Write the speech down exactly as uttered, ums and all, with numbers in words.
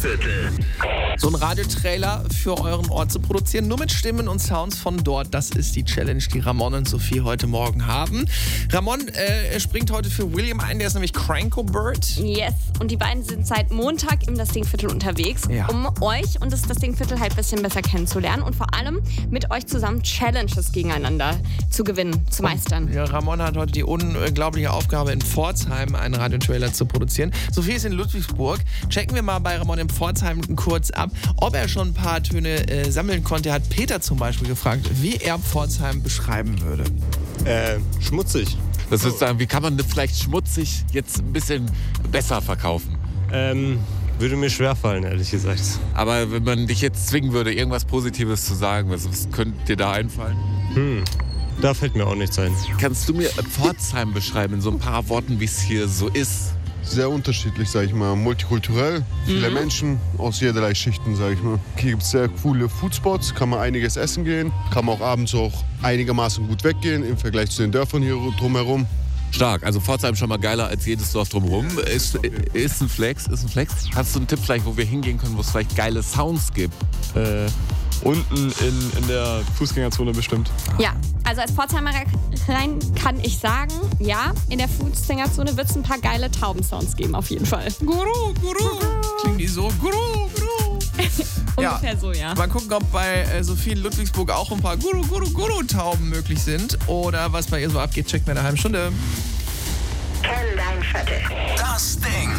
Stadtviertel. So einen Radiotrailer für euren Ort zu produzieren, nur mit Stimmen und Sounds von dort. Das ist die Challenge, die Ramon und Sophie heute Morgen haben. Ramon äh, springt heute für William ein, der ist nämlich Cranko Bird. Yes, und die beiden sind seit Montag im Das Ding-Viertel unterwegs, Ja. um euch und das, das Ding-Viertel halt ein bisschen besser kennenzulernen und vor allem mit euch zusammen Challenges gegeneinander zu gewinnen, zu meistern. Ja, Ramon hat heute die unglaubliche Aufgabe, in Pforzheim einen Radiotrailer zu produzieren. Sophie ist in Ludwigsburg. Checken wir mal bei Ramon in Pforzheim kurz ab, ob er schon ein paar Töne äh, sammeln konnte. Er hat Peter zum Beispiel gefragt, wie er Pforzheim beschreiben würde. Äh, schmutzig. Das würde ich sagen, wie kann man das vielleicht schmutzig jetzt ein bisschen besser verkaufen? Ähm, würde mir schwerfallen, ehrlich gesagt. Aber wenn man dich jetzt zwingen würde, irgendwas Positives zu sagen, was, was könnte dir da einfallen? Hm, da fällt mir auch nichts ein. Kannst du mir Pforzheim beschreiben in so ein paar Worten, wie es hier so ist? Sehr unterschiedlich, sag ich mal. Multikulturell, viele Mhm. Menschen aus jederlei Schichten, sag ich mal. Hier gibt es sehr coole Foodspots, kann man einiges essen gehen. Kann man auch abends auch einigermaßen gut weggehen im Vergleich zu den Dörfern hier drumherum. Stark, also Pforzheim schon mal geiler als jedes Dorf drumherum. Ist, ist ein Flex, ist ein Flex. Hast du einen Tipp vielleicht, wo wir hingehen können, wo es vielleicht geile Sounds gibt? Äh, unten in, in der Fußgängerzone bestimmt. Ja, also als Pforzheimer rein kann ich sagen, ja, in der Fußgängerzone wird es ein paar geile Taubensounds geben, auf jeden Fall. Guru, Guru. Klingen die so? Guru, Guru. Ja. Ungefähr so, ja. Mal gucken, ob bei äh, Sophie in Ludwigsburg auch ein paar Guru, Guru, Guru-Tauben möglich sind. Oder was bei ihr so abgeht, checkt mir in einer halben Stunde. Kenn dein Viertel. Das Ding.